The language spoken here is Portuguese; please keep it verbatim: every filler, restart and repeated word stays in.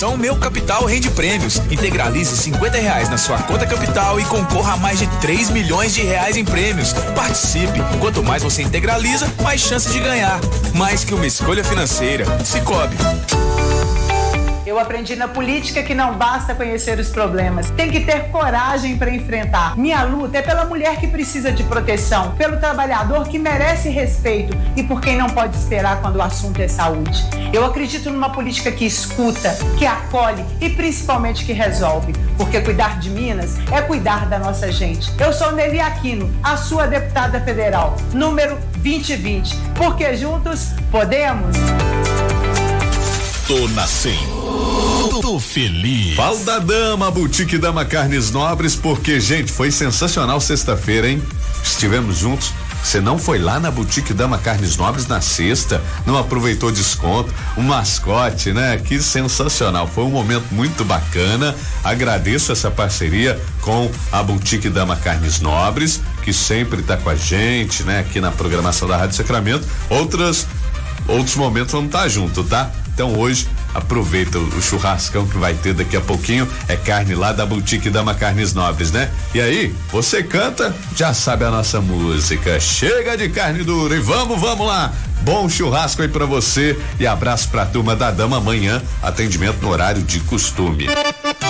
Então, Meu Capital rende prêmios. Integralize cinquenta reais na sua conta capital e concorra a mais de três milhões de reais em prêmios. Participe. Quanto mais você integraliza, mais chances de ganhar. Mais que uma escolha financeira. Sicoob. Eu aprendi na política que não basta conhecer os problemas, tem que ter coragem para enfrentar. Minha luta é pela mulher que precisa de proteção, pelo trabalhador que merece respeito e por quem não pode esperar quando o assunto é saúde. Eu acredito numa política que escuta, que acolhe e principalmente que resolve, porque cuidar de Minas é cuidar da nossa gente. Eu sou Nelly Aquino, a sua deputada federal, número vinte vinte, porque juntos podemos. Tô na cem. Tô feliz. Fala da Dama, Boutique Dama Carnes Nobres, porque, gente, foi sensacional sexta-feira, hein? Estivemos juntos. Você não foi lá na Boutique Dama Carnes Nobres na sexta, não aproveitou desconto, um mascote, né? Que sensacional, foi um momento muito bacana. Agradeço essa parceria com a Boutique Dama Carnes Nobres, que sempre tá com a gente, né? Aqui na programação da Rádio Sacramento. Outras, outros momentos vamos estar junto, tá? Então hoje aproveita o, o churrascão que vai ter daqui a pouquinho, é carne lá da Boutique Dama Carnes Nobres, né? E aí, você canta, já sabe a nossa música, chega de carne dura e vamos, vamos lá, bom churrasco aí pra você e abraço pra turma da Dama. Amanhã, atendimento no horário de costume.